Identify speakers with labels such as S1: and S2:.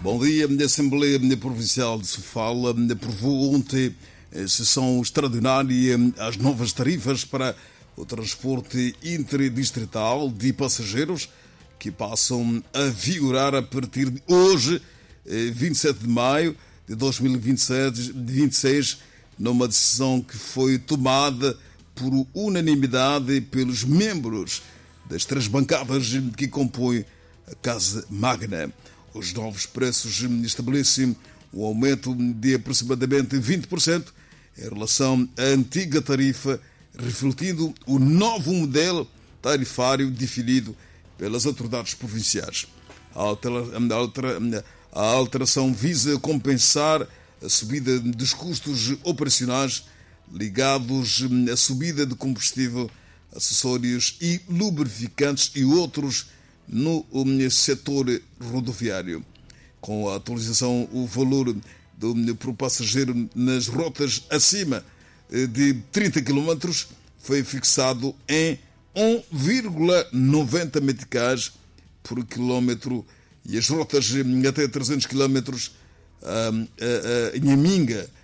S1: Bom dia, a Assembleia Provincial de Sofala aprovou ontem a sessão extraordinária às novas tarifas para o transporte interdistrital de passageiros que passam a vigorar a partir de hoje, 27 de maio de 2026, numa decisão que foi tomada por unanimidade pelos membros das três bancadas que compõem a Casa Magna. Os novos preços estabelecem um aumento de aproximadamente 20% em relação à antiga tarifa, refletindo o novo modelo tarifário definido pelas autoridades provinciais. A alteração visa compensar a subida dos custos operacionais ligados à subida de combustível, acessórios e lubrificantes e outros no setor rodoviário. Com a atualização, o valor por passageiro nas rotas acima de 30 km foi fixado em 1,90 meticais por quilómetro e as rotas até 300 km, Inhaminga,